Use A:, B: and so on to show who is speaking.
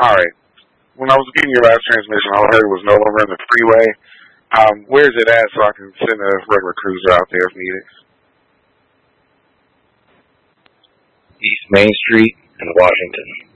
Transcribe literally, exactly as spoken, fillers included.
A: All right. When I was getting your last transmission, all I heard was no longer in the freeway. Um, where's it at so I can send a regular cruiser out there if needed?
B: East Main Street in Washington.